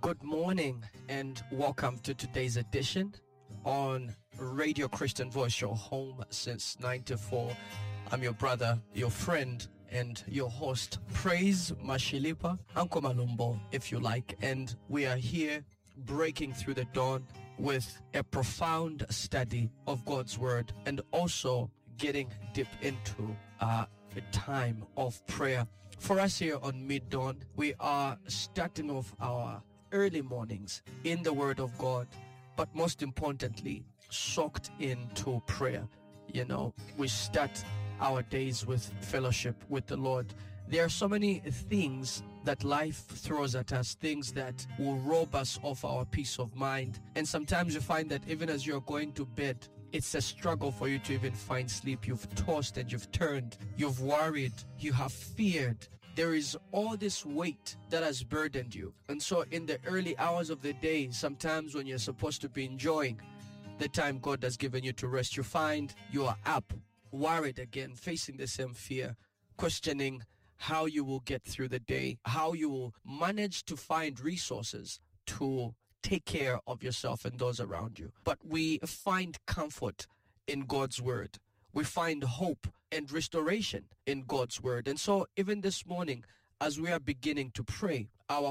Good morning and welcome to today's edition on Radio Christian Voice, your home since 94. I'm your brother, your friend, and your host, Praise Mashilipa, Uncle Malumbo, if you like. And we are here breaking through the dawn with a profound study of God's Word and also getting deep into a time of prayer. For us here on Mid-Dawn, we are starting off our early mornings in the Word of God, but most importantly, soaked into prayer. You know, we start our days with fellowship with the Lord. There are so many things that life throws at us, things that will rob us of our peace of mind. And sometimes you find that even as you're going to bed, it's a struggle for you to even find sleep. You've tossed and you've turned, you've worried, you have feared. There is all this weight that has burdened you. And so in the early hours of the day, sometimes when you're supposed to be enjoying the time God has given you to rest, you find you are up, worried again, facing the same fear, questioning how you will get through the day, how you will manage to find resources to take care of yourself and those around you. But we find comfort in God's Word. We find hope and restoration in God's Word. And so even this morning, as we are beginning to pray, our